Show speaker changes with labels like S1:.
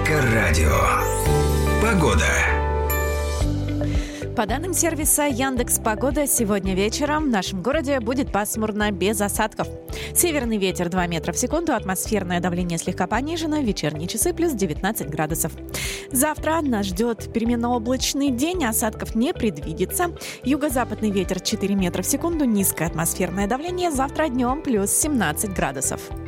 S1: Эльдоррадио. Погода.
S2: По данным сервиса Яндекс.Погода, сегодня вечером в нашем городе будет пасмурно, без осадков. Северный ветер 2 метра в секунду, атмосферное давление слегка понижено, в вечерние часы плюс 19 градусов. Завтра нас ждет переменно-облачный день, осадков не предвидится. Юго-западный ветер 4 метра в секунду, низкое атмосферное давление, завтра днем плюс 17 градусов.